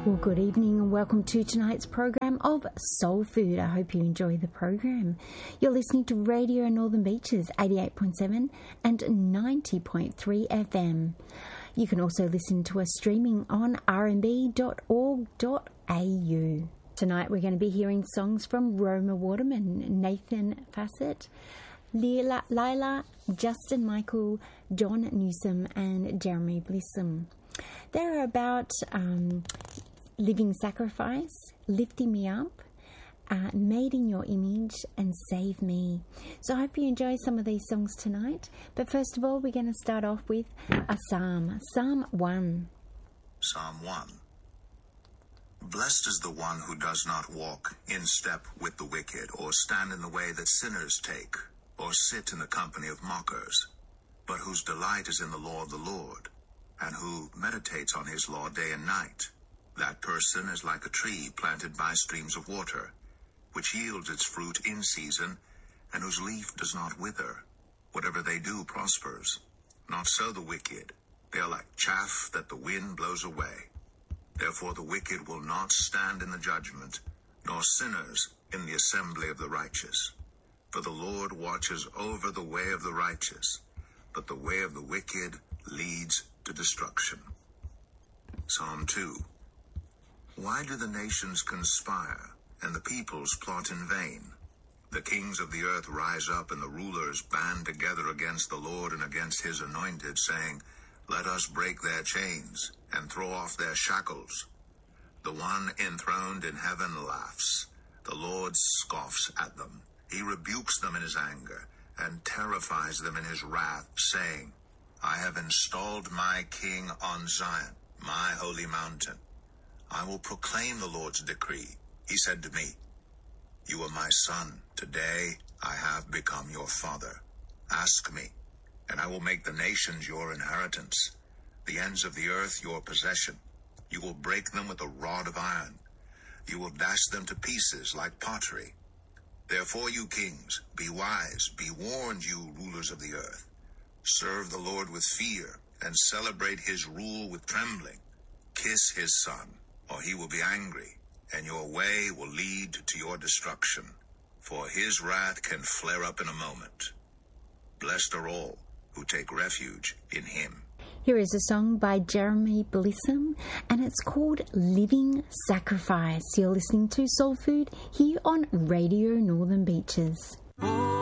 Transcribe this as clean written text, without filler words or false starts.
Well, good evening and welcome to tonight's program of Soul Food. I hope you enjoy the program. You're listening to Radio Northern Beaches 88.7 and 90.3 FM. You can also listen to us streaming on rnb.org.au. Tonight we're going to be hearing songs from Roma Waterman, Nathan Fassett, Lila, Justin Michael, John Newsom and Jeremy Blissum. They're about living sacrifice, lifting me up, made in your image, and save me. So I hope you enjoy some of these songs tonight. But first of all, we're going to start off with a psalm, Psalm 1. Psalm 1. Blessed is the one who does not walk in step with the wicked, or stand in the way that sinners take, or sit in the company of mockers, but whose delight is in the law of the Lord, and who meditates on his law day and night. That person is like a tree planted by streams of water, which yields its fruit in season, and whose leaf does not wither. Whatever they do prospers. Not so the wicked. They are like chaff that the wind blows away. Therefore the wicked will not stand in the judgment, nor sinners in the assembly of the righteous. For the Lord watches over the way of the righteous, but the way of the wicked leads to destruction. Psalm 2. Why do the nations conspire, and the peoples plot in vain? The kings of the earth rise up, and the rulers band together against the Lord and against his anointed, saying, Let us break their chains, and throw off their shackles. The one enthroned in heaven laughs. The Lord scoffs at them. He rebukes them in his anger, and terrifies them in his wrath, saying, I have installed my king on Zion, my holy mountain. I will proclaim the Lord's decree. He said to me, You are my son. Today I have become your father. Ask me, and I will make the nations your inheritance, the ends of the earth your possession. You will break them with a rod of iron. You will dash them to pieces like pottery. Therefore, you kings, be wise, be warned, you rulers of the earth. Serve the Lord with fear, and celebrate his rule with trembling. Kiss his son, or he will be angry, and your way will lead to your destruction, for his wrath can flare up in a moment. Blessed are all who take refuge in him. Here is a song by Jeremy Blissum, and it's called Living Sacrifice. You're listening to Soul Food here on Radio Northern Beaches.